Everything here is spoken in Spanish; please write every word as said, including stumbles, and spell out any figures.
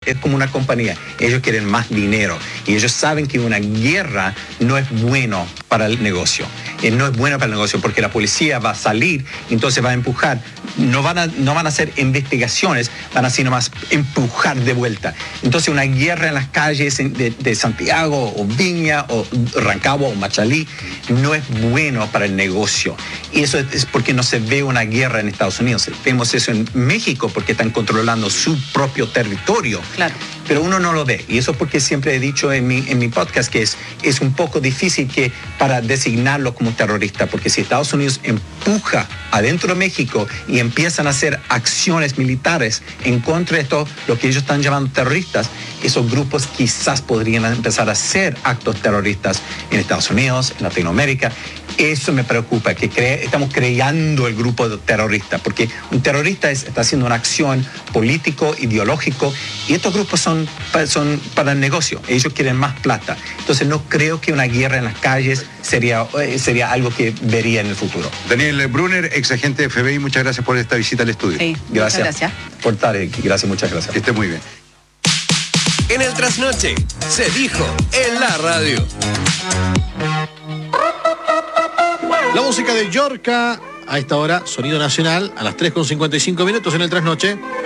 es como una compañía. Ellos quieren más dinero y ellos saben que una guerra no es bueno para el negocio. Eh, no es bueno para el negocio porque la policía va a salir, entonces va a empujar. No van a, no van a hacer investigaciones, van a así nomás empujar de vuelta. Entonces una guerra en las calles de, de Santiago o Viña o Rancagua o Machalí no es bueno para el negocio. Y eso es porque no se ve una guerra en Estados Unidos. Vemos eso en México porque están controlando su propio territorio. Claro. Pero uno no lo ve. Y eso es porque siempre he dicho en mi, en mi podcast que es, es un poco difícil que para designarlo como terrorista, porque si Estados Unidos empuja adentro de México y empiezan a hacer acciones militares en contra de esto, lo que ellos están llamando terroristas, esos grupos quizás podrían empezar a hacer actos terroristas en Estados Unidos, en Latinoamérica. Eso me preocupa, que cre- estamos creando el grupo de terroristas, porque un terrorista es, está haciendo una acción político, ideológico, y estos grupos son, son para el negocio, ellos quieren más plata. Entonces no creo que una guerra en las calles sería, sería algo que vería en el futuro. Daniel Brunner, ex agente de F B I, muchas gracias por esta visita al estudio. Sí, Gracias. muchas gracias. Por estar aquí. Gracias, muchas gracias. Que esté muy bien. En el trasnoche se dijo en la radio. La música de Yorka a esta hora, sonido nacional, a las tres con cincuenta y cinco minutos en el trasnoche.